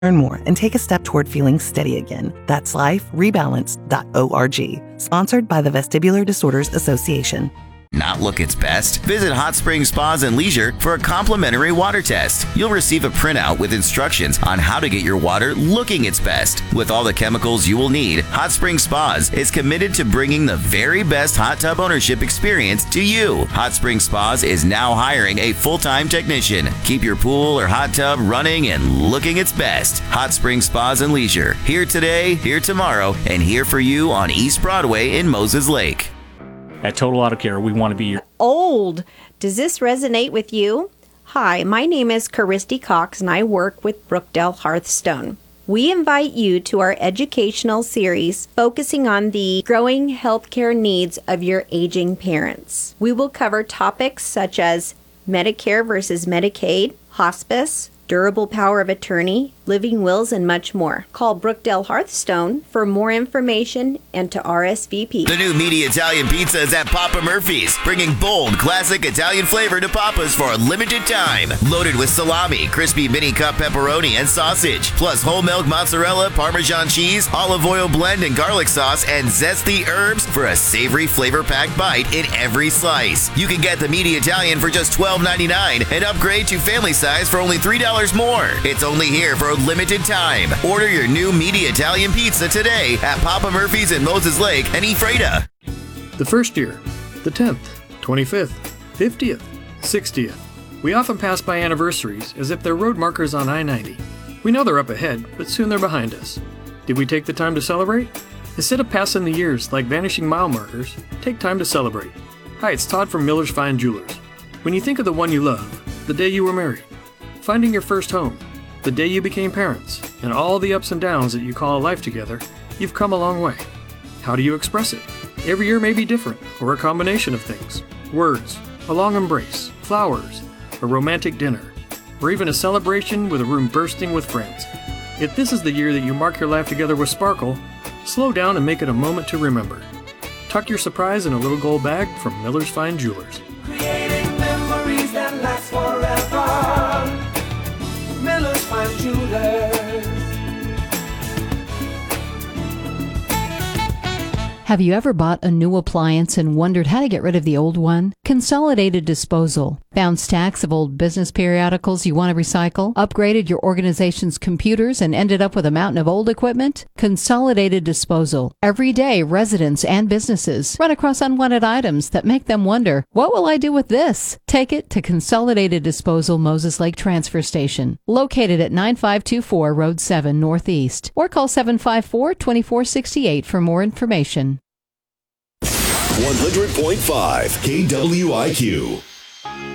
Learn more and take a step toward feeling steady again. That's liferebalanced.org. Sponsored by the Vestibular Disorders Association. Not look its best? Visit Hot Springs Spas and Leisure for a complimentary water test. You'll receive a printout with instructions on how to get your water looking its best. With all the chemicals you will need, Hot Springs Spas is committed to bringing the very best hot tub ownership experience to you. Hot Springs Spas is now hiring a full-time technician. Keep your pool or hot tub running and looking its best. Hot Springs Spas and Leisure. Here today, here tomorrow, and here for you on East Broadway in Moses Lake. At Total Auto Care, we want to be your... Old. Does this resonate with you? Hi, my name is Caristy Cox, and I work with Brookdale Hearthstone. We invite you to our educational series focusing on the growing healthcare needs of your aging parents. We will cover topics such as Medicare versus Medicaid, hospice, durable power of attorney, living wills, and much more. Call Brookdale Hearthstone for more information and to RSVP. The new meaty Italian pizza is at Papa Murphy's, bringing bold, classic Italian flavor to Papa's for a limited time. Loaded with salami, crispy mini cup pepperoni, and sausage, plus whole milk mozzarella, Parmesan cheese, olive oil blend, and garlic sauce, and zesty herbs for a savory flavor-packed bite in every slice. You can get the meaty Italian for just $12.99 and upgrade to family size for only $3 more. It's only here for a limited time. Order your new meaty Italian pizza today at Papa Murphy's in Moses Lake and Ephrata. The first year, the 10th, 25th, 50th, 60th. We often pass by anniversaries as if they're road markers on I-90. We know they're up ahead, but soon they're behind us. Did we take the time to celebrate? Instead of passing the years like vanishing mile markers, take time to celebrate. Hi, it's Todd from Miller's Fine Jewelers. When you think of the one you love, the day you were married, finding your first home, the day you became parents, and all the ups and downs that you call a life together, you've come a long way. How do you express it? Every year may be different, or a combination of things. Words, a long embrace, flowers, a romantic dinner, or even a celebration with a room bursting with friends. If this is the year that you mark your life together with sparkle, slow down and make it a moment to remember. Tuck your surprise in a little gold bag from Miller's Fine Jewelers. Creating memories that last forever. Miller's Fine Jewelers. Have you ever bought a new appliance and wondered how to get rid of the old one? Consolidated Disposal. Found stacks of old business periodicals you want to recycle? Upgraded your organization's computers and ended up with a mountain of old equipment? Consolidated Disposal. Every day, residents and businesses run across unwanted items that make them wonder, what will I do with this? Take it to Consolidated Disposal Moses Lake Transfer Station, located at 9524 Road 7 Northeast, or call 754-2468 for more information. 100.5 KWIQ.